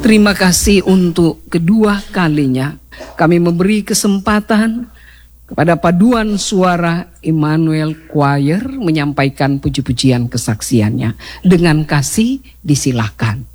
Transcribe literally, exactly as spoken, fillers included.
Terima kasih untuk kedua kalinya kami memberi kesempatan kepada paduan suara Immanuel Choir menyampaikan puji-pujian kesaksiannya. Dengan kasih disilahkan.